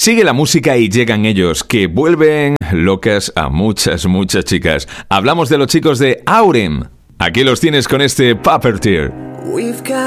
Sigue la música y llegan ellos, que vuelven locas a muchas chicas. Hablamos de los chicos de Aurem. Aquí los tienes con este Puppeteer.